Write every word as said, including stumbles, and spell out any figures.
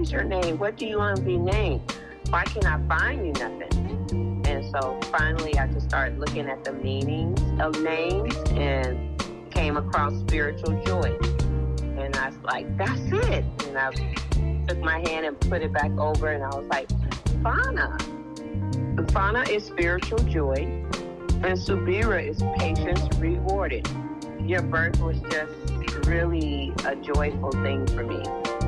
is your name? What do you want to be named? Why can't I find you nothing? And so finally I just started looking at the meanings of names and came across spiritual joy. And I was like, that's it. And I took my hand and put it back over and I was like, Fauna. Fauna is spiritual joy and Subira is patience rewarded. Your birth was just really a joyful thing for me.